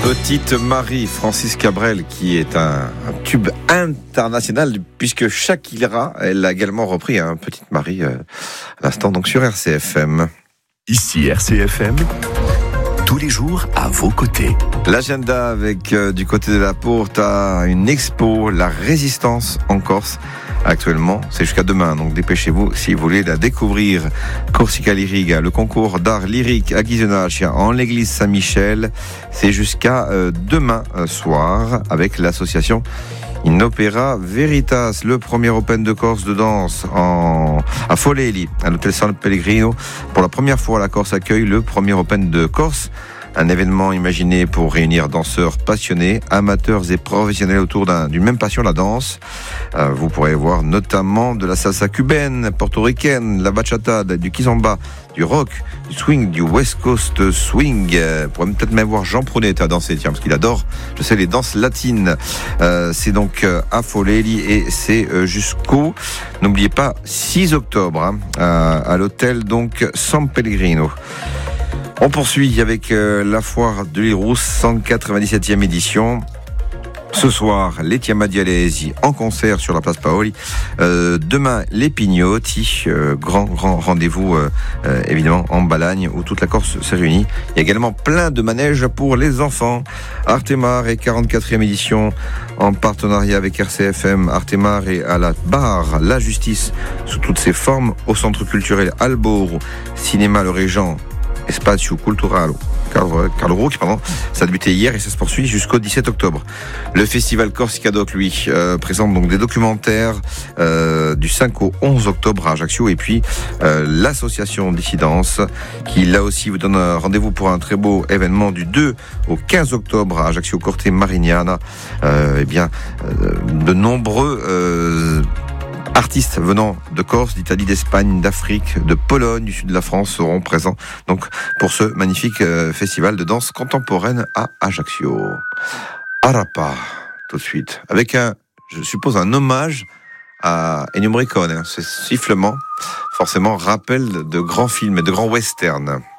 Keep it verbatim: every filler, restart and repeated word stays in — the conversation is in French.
Petite Marie, Francis Cabrel, qui est un, un tube international, puisque Shakira, elle a également repris un hein, Petite Marie euh, à l'instant, donc sur R C F M. Ici R C F M, tous les jours à vos côtés. L'agenda avec euh, du côté de la Porte à une expo, la résistance en Corse. Actuellement, c'est jusqu'à demain, donc dépêchez-vous si vous voulez la découvrir. Corsica Lyriga, le concours d'art lyrique à Ghisonaccia en l'église Saint-Michel, c'est jusqu'à euh, demain euh, soir avec l'association In Opera Veritas, le premier Open de Corse de danse en, à Foleli, à l'hôtel San Pellegrino. Pour la première fois, la Corse accueille le premier Open de Corse. Un événement imaginé pour réunir danseurs passionnés, amateurs et professionnels autour d'un, d'une même passion, la danse. Euh, vous pourrez voir notamment de la salsa cubaine, portoricaine, la bachata, du kizomba, du rock, du swing, du West Coast swing. Euh, vous pourrez peut-être même voir Jean Prounet à danser, tiens, parce qu'il adore, je sais, les danses latines. Euh, c'est donc euh, à Foleli et c'est euh, jusqu'au, n'oubliez pas, six octobre, hein, à, à l'hôtel donc San Pellegrino. On poursuit avec euh, la foire de l'île Rousse, cent quatre-vingt-dix-septième édition. Ce soir, les Tiamadialesi en concert sur la place Paoli. Euh, demain, les Pignotti, euh, grand, grand rendez-vous euh, euh, évidemment en Balagne où toute la Corse s'est réunie. Il y a également plein de manèges pour les enfants. Artemare et quarante-quatrième édition en partenariat avec R C F M. Artemare et à la barre, la justice sous toutes ses formes au centre culturel Alboro, cinéma Le Régent, Spazio Culturale Carlo Roucchi, pardon. Ça a débuté hier et ça se poursuit jusqu'au dix-sept octobre. Le festival Corsica Doc, lui, euh, présente donc des documentaires euh, du cinq au onze octobre à Ajaccio. Et puis euh, l'association Dissidence, qui là aussi vous donne un rendez-vous pour un très beau événement du deux au quinze octobre à Ajaccio Corte Marignana. Euh, eh bien, euh, de nombreux euh, artistes venant de Corse, d'Italie, d'Espagne, d'Afrique, de Pologne, du sud de la France seront présents donc pour ce magnifique euh, festival de danse contemporaine à Ajaccio. Arapa, tout de suite, avec un, je suppose, un hommage à Ennio Morricone. Hein. Ce sifflement, forcément, rappelle de grands films et de grands westerns.